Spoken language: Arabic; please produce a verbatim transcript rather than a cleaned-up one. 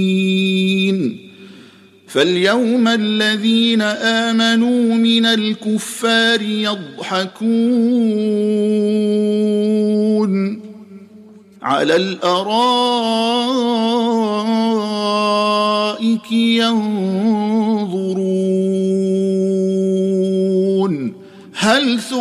فاليوم الذين آمنوا من الكفار يضحكون على الأرائك ينظرون هل